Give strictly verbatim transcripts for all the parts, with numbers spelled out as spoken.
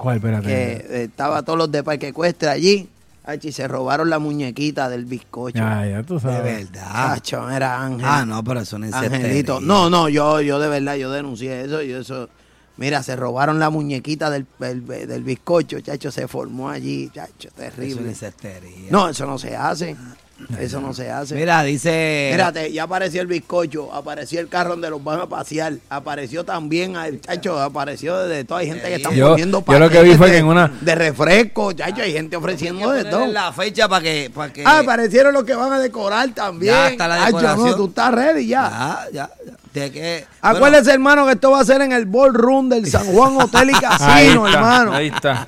¿Cuál? Espérate. Que eh, estaba todos los de Parque Ecuestre allí. Ay, y se robaron la muñequita del bizcocho. Ya, ya tú sabes. De verdad. Chacho, era Ángel. Ah, no, pero eso no es Angelito. No, no, yo, yo de verdad, yo denuncié eso. Yo eso. Mira, se robaron la muñequita del, del, del bizcocho, chacho, se formó allí, chacho, terrible. Eso no es cestería. No, eso no se hace. Eso no se hace. Mira, dice... Mírate, ya apareció el bizcocho, apareció el carro donde los van a pasear, apareció también, el chacho, apareció de toda hay gente que está Yo- poniendo yo lo que vi fue que en una- de refresco, chacho, hay gente ofreciendo de todo. la fecha para que, para que... Ah, aparecieron los que van a decorar también. Ya está la Chacho, decoración. no, tú estás ready ya. Ya, ya, ya. De que... Acuérdese, hermano, que esto va a ser en el ballroom del San Juan Hotel y Ahí Casino, está, hermano. ahí está.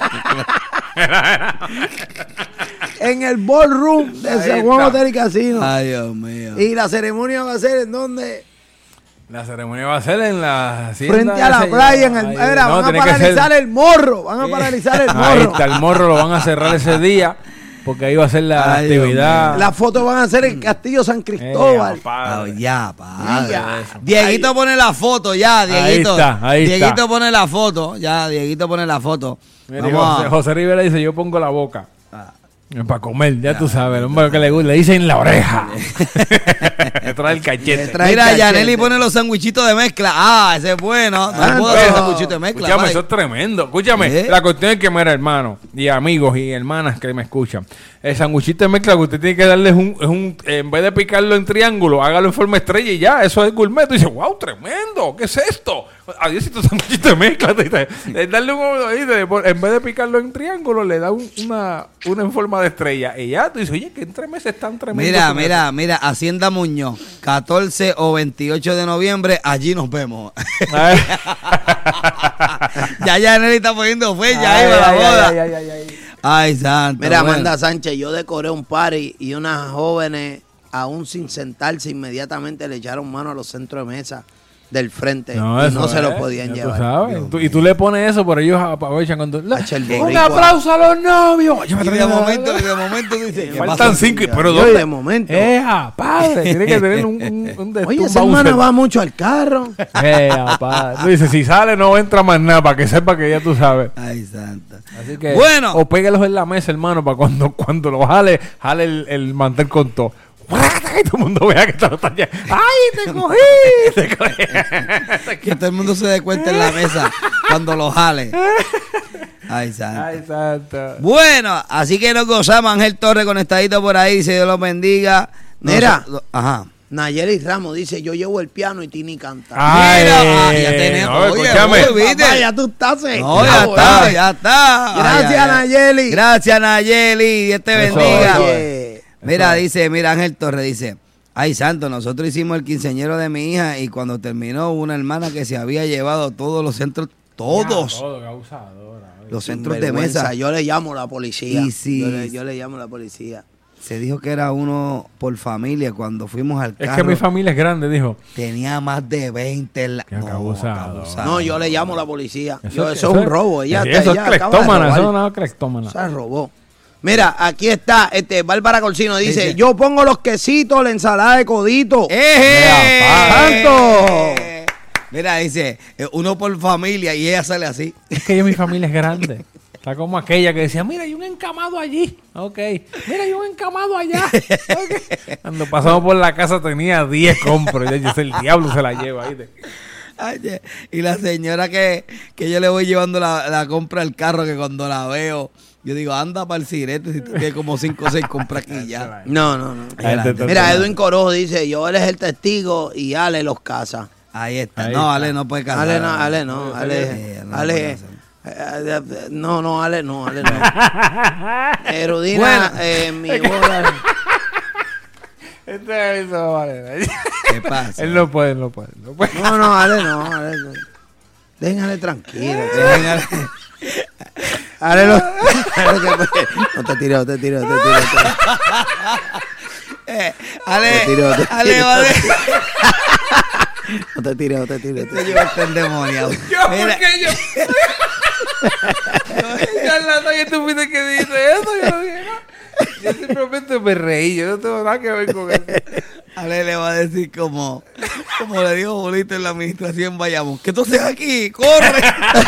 En el ballroom del Ahí San Juan está. Hotel y Casino. Ay, Dios mío. Y la ceremonia va a ser en donde... La ceremonia va a ser en la hacienda Frente a la esa- playa, en el, Ahí, mira, no, van a tiene que paralizar ser- el morro, van a paralizar el Ahí morro. está, el morro lo van a cerrar ese día porque ahí va a ser la Ay, Dios actividad. Las fotos van a ser en Castillo San Eh, Cristóbal. papá. Ah, ya, padre. Ya. Dieguito pone la foto, ya, Dieguito. está, ahí está. Dieguito pone la foto, ya, Dieguito pone la foto. Mira, Vamos José, a... José Rivera dice, yo pongo la boca. Ah. Para comer, ya tú sabes, el hombre que le gusta, le dicen la oreja. Le trae el cachete. Le trae- Mira, cachete. Yaneli pone los sandwichitos de mezcla. Ah, ese es bueno. No Ah, puedo no. hacer sandwichitos de mezcla. Escúchame, vale. eso es tremendo. Escúchame, ¿Eh? la cuestión es que, mira, hermano, y amigos y hermanas que me escuchan, el sanguchito de mezcla que usted tiene que darle es un, es un, en vez de picarlo en triángulo, hágalo en forma estrella y ya, eso es gourmet. Tú dices, wow, tremendo, ¿qué es esto? Adiósito sanguchito de mezcla. Le darle un, en vez de picarlo en triángulo, le da un- una, una en forma de estrella. Y ya, tú dices, oye, que entre meses están tremendos. Mira, con mira, mira, Hacienda Muñoz, catorce o veintiocho de noviembre, allí nos vemos. eso. Ay. Ya Yaneli está poniendo fecha Ay, ahí para la ay, boda. ay, ay, ay, ay. Ay, santo. Mira, bueno. Amanda Sánchez, yo decoré un party y unas jóvenes, aún sin sentarse, inmediatamente le echaron mano a los centros de mesa del frente y eso no se es, lo podían ya tú llevar. sabes. Tú- y tú le pones eso, pero ellos aprovechan cuando... la- Hacha el un boricua. aplauso a los novios. Yo me Y de traigo- momento, y de momento dice, ¿qué Faltan pasa? cinco, y- pero Y ¿dónde? de momento. ¡Eja, padre! Tiene que tener un, un, un de- Oye, un esa bouncer. hermana va mucho al carro. ¡Eja, padre! Tú dices, si sale no entra más nada, para que sepa que ya tú sabes. Ay, santa. Así que... Bueno. O péguelos en la mesa, hermano, para cuando, cuando lo jale, jale el, el mantel con todo. Y todo el mundo vea que te lo está llevando. ¡Ay, te cogí! Te cogí. Que todo el mundo se dé cuenta en la mesa cuando lo jale. Ay, santa. ¡Ay, santo! Bueno, así que nos gozamos. Ángel Torres conectadito por ahí. Si Dios los bendiga. Mira. Nos- Ajá. Nayeli Ramos dice, yo llevo el piano y Tini canta. Ay, Mira, ah, ya tenemos. no, Oye, escúchame. muy bien. Papá, ya tú estás seco. No, ya está, güey. ya está. Gracias, Ay, ay, ay. Nayeli. Gracias, Nayeli. Dios te Eso, bendiga. eso Oye, Mira, Eso. dice, mira, Ángel Torres dice, ay, santo, nosotros hicimos el quinceañero de mi hija y cuando terminó hubo una hermana que se había llevado todos los centros, todos Ya, todo, qué abusadora. los centros de sinvergüenza, mesa. Yo le llamo a la policía. Y si- yo, le, yo le llamo a la policía. Se dijo que era uno por familia. Cuando fuimos al Es carro, que mi familia es grande, dijo. tenía más de veinte. en la- Qué No, abusado. abusado. No, yo le llamo a la policía. Eso- Yo, eso, eso es un es- robo. Ella, eso ella es acaba de cleptómana, robar. eso no es cleptómana. Se robó. Mira, aquí está, este, Bárbara Corsino dice, Dice- yo pongo los quesitos, la ensalada de codito. ¡Eh! ¡Santo! Mira, dice, eh, uno por familia y ella sale así. Es que yo, mi familia es grande. Está como aquella que decía, mira, hay un encamado allí. Ok. Mira, hay un encamado allá. Ok. Cuando pasamos por la casa tenía diez compras. Y el diablo se la lleva. ¿Viste? Ay, eh, y la señora que, que yo le voy llevando la, la compra al carro, que cuando la veo, yo digo, anda para el sirete, si tú tienes como cinco o seis compras aquí ya. No, no, no. La gente está- Mira, Edwin Corojo dice, yo él es el testigo y Ale los casa. Ahí está. Ahí no, está. Ale no puede casar. Ale no, Ale no, Ale, Eh, no Ale, puede eh, casar. eh, no, no, Ale no, Ale no. Erudina, Bueno. eh, mi boda. Este es eso, vale. ¿Qué pasa? Él no puede, no puede. No puede. No, no, Ale no, Ale no. Déjale tranquilo. Dejen Ale- Ale no. Ale que- No te tires, no te tires, no te tires. no te- Eh, Ale, Te tiro, te Ale tiro. va a de- No te tires, no te tires. Este lleva este endemoniado. Yo, Mira, ¿por qué yo? Ya la talla tú fuiste que dice eso. Yo, no dije nada. Yo simplemente me reí. Yo no tengo nada que ver con eso. Ale le va a decir como, como le dijo Bolito en la administración, vayamos, que tú haces aquí, corre.